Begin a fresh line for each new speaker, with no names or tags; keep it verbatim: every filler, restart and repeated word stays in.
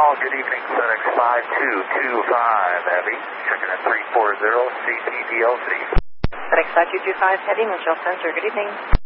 call. Good evening, FedEx five two two five Heavy. Checking in three four zero C T D L C.
FedEx five two two five Heavy, Michelle Spencer. Good evening.